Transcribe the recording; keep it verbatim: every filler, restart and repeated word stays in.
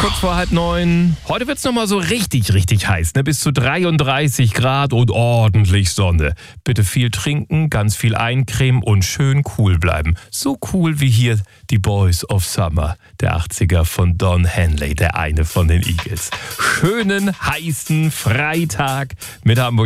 Kurz vor halb neun. Heute wird es nochmal so richtig, richtig heiß. Ne? Bis zu dreiunddreißig Grad und ordentlich Sonne. Bitte viel trinken, ganz viel eincremen und schön cool bleiben. So cool wie hier die Boys of Summer, der achtziger von Don Henley, der eine von den Eagles. Schönen, heißen Freitag mit Hamburg.